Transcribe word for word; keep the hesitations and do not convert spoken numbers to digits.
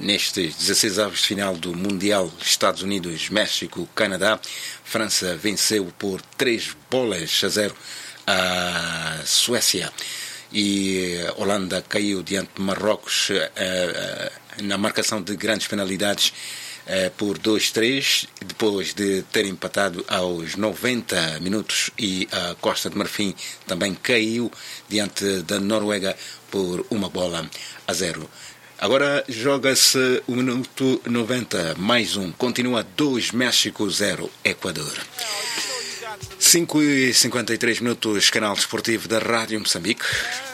nestes dezasseis avos de final do Mundial Estados Unidos, México, Canadá. França venceu por três bolas a zero a Suécia e Holanda caiu diante de Marrocos uh, na marcação de grandes penalidades uh, por dois a três, depois de ter empatado aos noventa minutos, e a Costa de Marfim também caiu diante da Noruega por uma bola a zero. Agora joga-se o minuto noventa, mais um, continua dois, México zero, Equador. cinco e cinquenta e três minutos, canal desportivo da Rádio Moçambique.